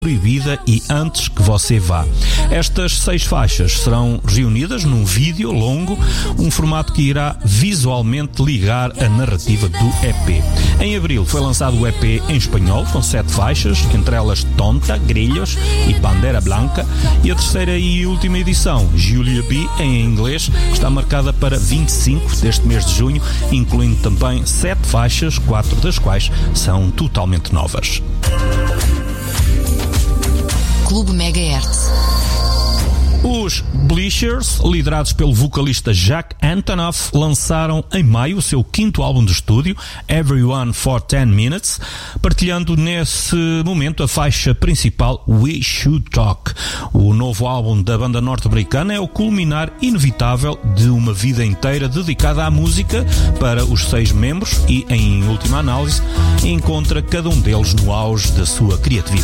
proibida e antes que você vá. Estas 6 faixas serão reunidas num vídeo longo, um formato que irá visualmente ligar a narrativa do EP. Em abril foi lançado o EP em espanhol, com 7 faixas, entre elas Tonta, Grillos e Bandera Blanca, e a terceira e última edição, Julia B, em inglês, está marcada para 25 deste mês de junho, incluindo também 7 faixas, 4 das quais são totalmente novas. Clube Megahertz. Os Bleachers, liderados pelo vocalista Jack Antonoff, lançaram em maio o seu 5º álbum de estúdio, Everyone for 10 Minutes, partilhando nesse momento a faixa principal We Should Talk. O novo álbum da banda norte-americana é o culminar inevitável de uma vida inteira dedicada à música para os 6 membros e, em última análise, encontra cada um deles no auge da sua criatividade.